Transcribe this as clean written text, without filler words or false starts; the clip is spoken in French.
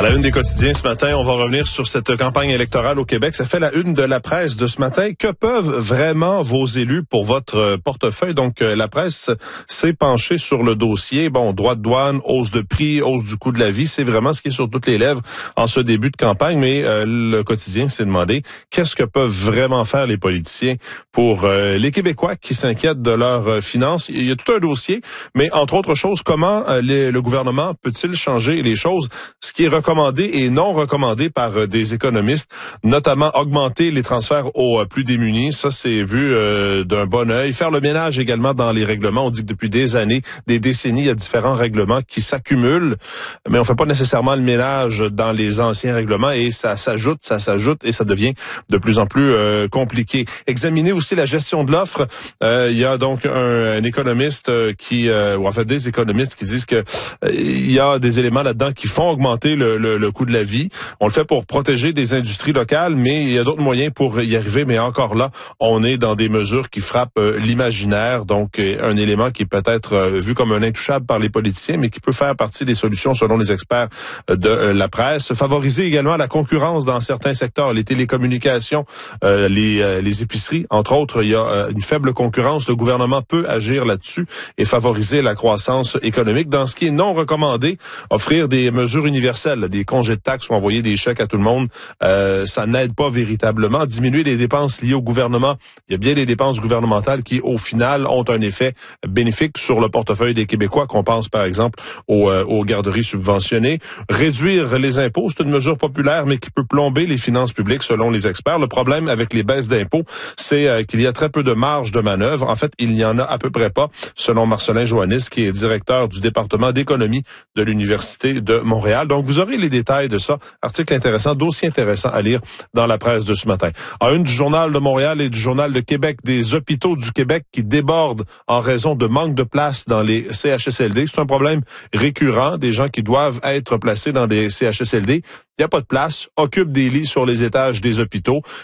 À la une des quotidiens ce matin, on va revenir sur cette campagne électorale au Québec. Ça fait la une de la presse de ce matin. Que peuvent vraiment vos élus pour votre portefeuille? Donc, la presse s'est penchée sur le dossier. Bon, droits de douane, hausse de prix, hausse du coût de la vie. C'est vraiment ce qui est sur toutes les lèvres en ce début de campagne. Mais le quotidien s'est demandé qu'est-ce que peuvent vraiment faire les politiciens pour les Québécois qui s'inquiètent de leurs finances. Il y a tout un dossier, mais entre autres choses, comment le gouvernement peut-il changer les choses? Ce qui est recommandé et non recommandé par des économistes, notamment augmenter les transferts aux plus démunis. Ça, c'est vu d'un bon œil. Faire le ménage également dans les règlements. On dit que depuis des années, des décennies, il y a différents règlements qui s'accumulent, mais on fait pas nécessairement le ménage dans les anciens règlements et ça s'ajoute et ça devient de plus en plus compliqué. Examiner aussi la gestion de l'offre. Il y a donc un économiste ou en fait des économistes qui disent que il y a des éléments là-dedans qui font augmenter le coût de la vie. On le fait pour protéger des industries locales, mais il y a d'autres moyens pour y arriver. Mais encore là, on est dans des mesures qui frappent l'imaginaire. Donc, un élément qui est peut-être vu comme un intouchable par les politiciens, mais qui peut faire partie des solutions selon les experts de la presse. Favoriser également la concurrence dans certains secteurs, les télécommunications, les épiceries, entre autres. Il y a une faible concurrence. Le gouvernement peut agir là-dessus et favoriser la croissance économique. Dans ce qui est non recommandé, offrir des mesures universelles, des congés de taxes ou envoyer des chèques à tout le monde, ça n'aide pas véritablement. Diminuer les dépenses liées au gouvernement. Il y a bien des dépenses gouvernementales qui, au final, ont un effet bénéfique sur le portefeuille des Québécois, qu'on pense par exemple aux garderies subventionnées. Réduire les impôts, c'est une mesure populaire, mais qui peut plomber les finances publiques selon les experts. Le problème avec les baisses d'impôts, c'est qu'il y a très peu de marge de manœuvre. En fait, il n'y en a à peu près pas, selon Marcelin Joannis, qui est directeur du département d'économie de l'Université de Montréal. Donc, vous aurez les détails de ça. Article intéressant, dossier intéressant à lire dans la presse de ce matin. En une du Journal de Montréal et du Journal de Québec, des hôpitaux du Québec qui débordent en raison de manque de place dans les CHSLD. C'est un problème récurrent, des gens qui doivent être placés dans des CHSLD. Il n'y a pas de place, occupent des lits sur les étages des hôpitaux.